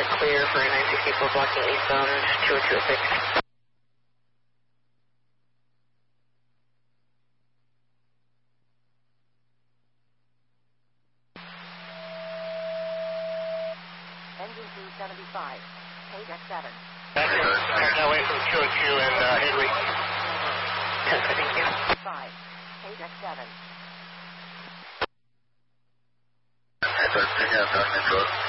clear for 964 blocking eastbound 20206. Engine 275, page X7. That's it. That way from 202 and Higley. 10, thank you. 5, page X7. Control.